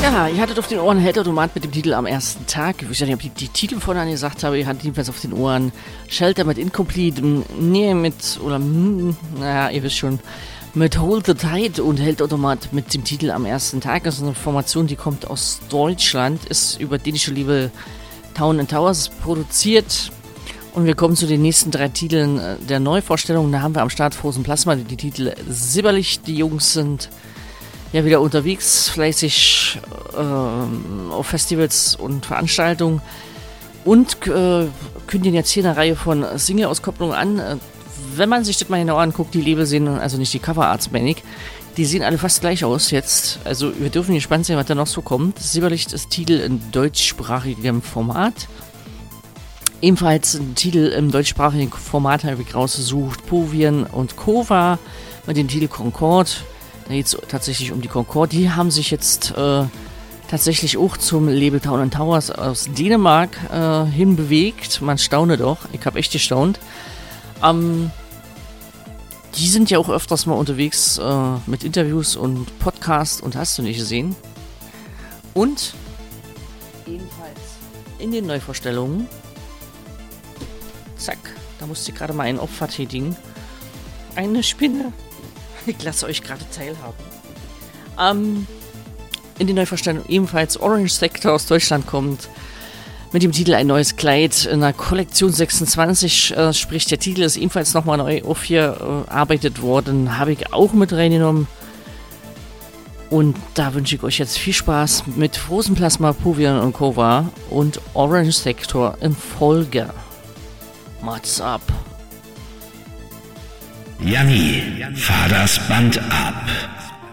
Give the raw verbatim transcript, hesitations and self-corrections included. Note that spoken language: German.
Ja, ihr hattet auf den Ohren Geldautomat mit dem Titel Am ersten Tag. Ich weiß ja nicht, ob ich die Titel vorne angesagt habe. Ihr hattet jedenfalls auf den Ohren Shelter mit Incomplete, nee, mit, oder, naja, ihr wisst schon, mit Hold the Tide und Geldautomat mit dem Titel Am ersten Tag. Das ist eine Formation, die kommt aus Deutschland, ist über dänische Liebe Town and Towers produziert. Und wir kommen zu den nächsten drei Titeln der Neuvorstellung. Da haben wir am Start Frozen Plasma, die, die Titel Silberlicht. Die Jungs sind ja wieder unterwegs, fleißig äh, auf Festivals und Veranstaltungen und äh, kündigen jetzt hier eine Reihe von Single-Auskopplungen an. Äh, wenn man sich das mal genau anguckt, die Label sehen, also nicht die Coverarts, meine ich, die sehen alle fast gleich aus jetzt. Also wir dürfen gespannt sein, was da noch so kommt. Silberlicht ist Titel in deutschsprachigem Format. Ebenfalls ein Titel im deutschsprachigen Format habe ich rausgesucht, Povien und Kova mit dem Titel Concorde. Da geht es tatsächlich um die Concorde. Die haben sich jetzt äh, tatsächlich auch zum Label Town and Towers aus Dänemark äh, hinbewegt. Man staune doch. Ich habe echt gestaunt. Ähm, die sind ja auch öfters mal unterwegs äh, mit Interviews und Podcasts und hast du nicht gesehen. Und ebenfalls in den Neuvorstellungen, zack, da musste ich gerade mal einen Opfer tätigen. Eine Spinne. Ich lasse euch gerade teilhaben. Ähm, in die Neuvorstellung ebenfalls Orange Sector aus Deutschland kommt. Mit dem Titel Ein neues Kleid in der Kollektion sechsundzwanzig. Äh, sprich, der Titel ist ebenfalls nochmal neu aufgearbeitet worden. Habe ich auch mit reingenommen. Und da wünsche ich euch jetzt viel Spaß mit Frozen Plasma, Povien und Kova und Orange Sector in Folge. What's up? Janni, fahr das Band ab.